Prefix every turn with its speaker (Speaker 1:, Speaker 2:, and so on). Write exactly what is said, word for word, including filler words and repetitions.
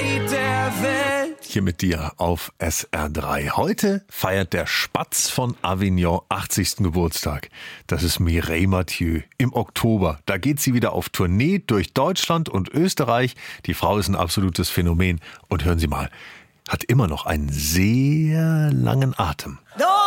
Speaker 1: der Welt.
Speaker 2: Hier mit dir auf S R drei. Heute feiert der Spatz von Avignon achtzigsten Geburtstag. Das ist Mireille Mathieu im Oktober. Da geht sie wieder auf Tournee durch Deutschland und Österreich. Die Frau ist ein absolutes Phänomen. Und hören Sie mal, hat immer noch einen sehr langen Atem.
Speaker 1: No!